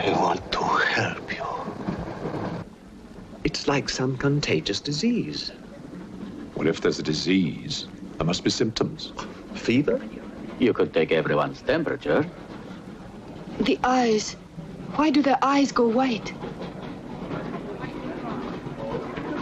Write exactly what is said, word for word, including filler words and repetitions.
I want to help you. It's like some contagious disease. Well, if there's a disease, there must be symptoms. Fever? You could take everyone's temperature. The eyes. Why do their eyes go white?